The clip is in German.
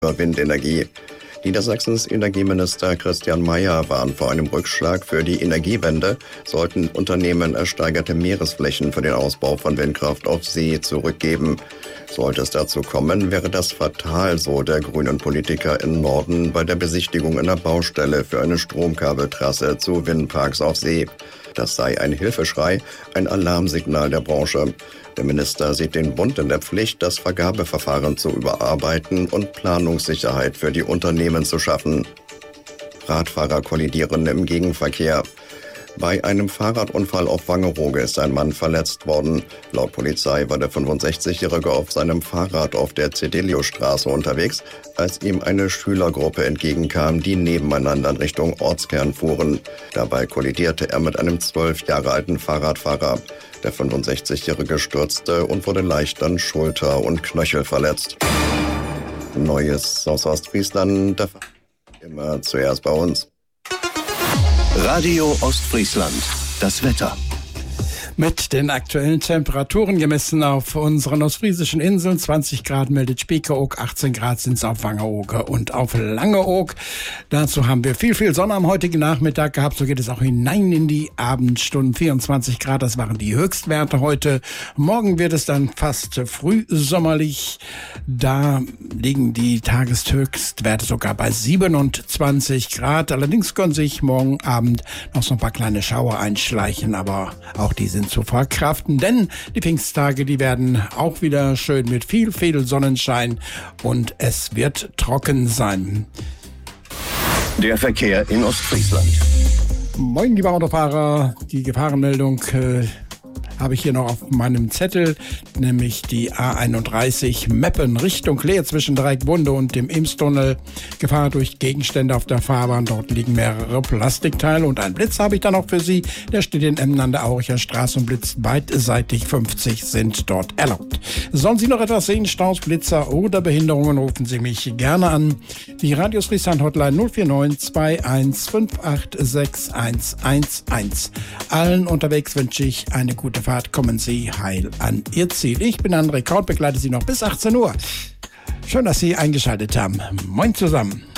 Windenergie. Niedersachsens Energieminister Christian Mayer warnt vor einem Rückschlag für die Energiewende, sollten Unternehmen ersteigerte Meeresflächen für den Ausbau von Windkraft auf See zurückgeben. Sollte es dazu kommen, wäre das fatal, so der grünen Politiker im Norden bei der Besichtigung einer Baustelle für eine Stromkabeltrasse zu Windparks auf See. Das sei ein Hilfeschrei, ein Alarmsignal der Branche. Der Minister sieht den Bund in der Pflicht, das Vergabeverfahren zu überarbeiten und Planungssicherheit für die Unternehmen zu schaffen. Radfahrer kollidieren im Gegenverkehr. Bei einem Fahrradunfall auf Wangerooge ist ein Mann verletzt worden. Laut Polizei war der 65-Jährige auf seinem Fahrrad auf der Cedilio-Straße unterwegs, als ihm eine Schülergruppe entgegenkam, die nebeneinander in Richtung Ortskern fuhren. Dabei kollidierte er mit einem 12 Jahre alten Fahrradfahrer. Der 65-Jährige stürzte und wurde leicht an Schulter und Knöchel verletzt. Neues aus Ostfriesland, immer zuerst bei uns. Radio Ostfriesland, das Wetter. Mit den aktuellen Temperaturen gemessen auf unseren ostfriesischen Inseln. 20 Grad meldet Spiekeroog, 18 Grad sind es auf Wangerooge und auf Langeoog. Dazu haben wir viel Sonne am heutigen Nachmittag gehabt. So geht es auch hinein in die Abendstunden. 24 Grad, das waren die Höchstwerte heute. Morgen wird es dann fast frühsommerlich. Da liegen die Tageshöchstwerte sogar bei 27 Grad. Allerdings können sich morgen Abend noch so ein paar kleine Schauer einschleichen, aber auch die sind zu verkraften, denn die Pfingsttage, die werden auch wieder schön mit viel Sonnenschein und es wird trocken sein. Der Verkehr in Ostfriesland. Moin, liebe Autofahrer, die Gefahrenmeldung habe ich hier noch auf meinem Zettel, nämlich die A31 Meppen Richtung Leer zwischen Dreieckbunde und dem Imstunnel. Gefahr durch Gegenstände auf der Fahrbahn. Dort liegen mehrere Plastikteile und ein Blitz habe ich dann noch für Sie. Der steht in Emden an der Auricher Straße und blitzt beidseitig. 50 sind dort erlaubt. Sollen Sie noch etwas sehen, Staus, Blitzer oder Behinderungen, rufen Sie mich gerne an. Die Radio Ostfriesland Hotline 049 2158 6111. Allen unterwegs wünsche ich eine gute Fahrt. Kommen Sie heil an Ihr Ziel. Ich bin André Kraut, begleite Sie noch bis 18 Uhr. Schön, dass Sie eingeschaltet haben. Moin zusammen.